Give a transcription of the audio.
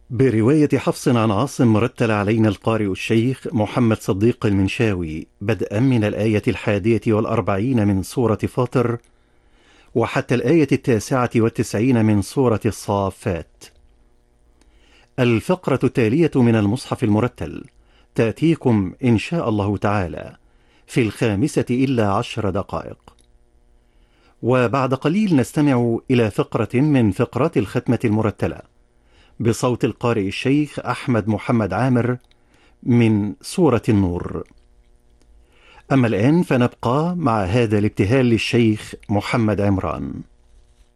برواية حفص عن عاصم رتل علينا القارئ الشيخ محمد صديق المنشاوي بدءا من الآية 41 من سورة فاطر وحتى الآية 99 من سورة الصافات. الفقرة التالية من المصحف المرتل تأتيكم إن شاء الله تعالى في 15:10. وبعد قليل نستمع إلى فقرة من فقرات الختمة المرتلة بصوت القارئ الشيخ أحمد محمد عامر من سورة النور. أما الآن فنبقى مع هذا الابتهال للشيخ محمد عمران.